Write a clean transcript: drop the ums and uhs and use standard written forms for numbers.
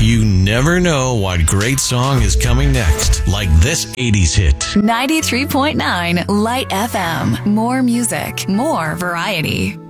You never know what great song is coming next, like this 80s hit. 93.9 Light FM. More music, more variety.